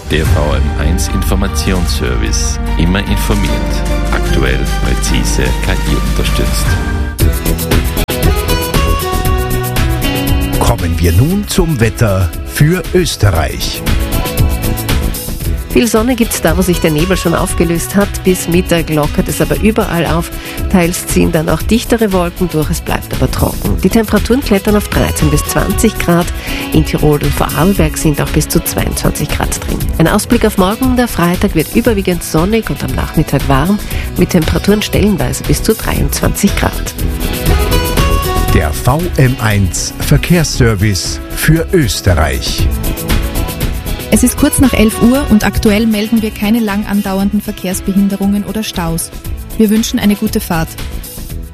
Der VM1 Informationsservice. Immer informiert. Aktuell, präzise, KI unterstützt. Kommen wir nun zum Wetter für Österreich. Viel Sonne gibt's da, wo sich der Nebel schon aufgelöst hat. Bis Mittag lockert es aber überall auf. Teils ziehen dann auch dichtere Wolken durch, es bleibt aber trocken. Die Temperaturen klettern auf 13 bis 20 Grad. In Tirol und Vorarlberg sind auch bis zu 22 Grad drin. Ein Ausblick auf morgen, der Freitag, wird überwiegend sonnig und am Nachmittag warm, mit Temperaturen stellenweise bis zu 23 Grad. Der VM1 Verkehrsservice für Österreich. Es ist kurz nach 11 Uhr und aktuell melden wir keine lang andauernden Verkehrsbehinderungen oder Staus. Wir wünschen eine gute Fahrt.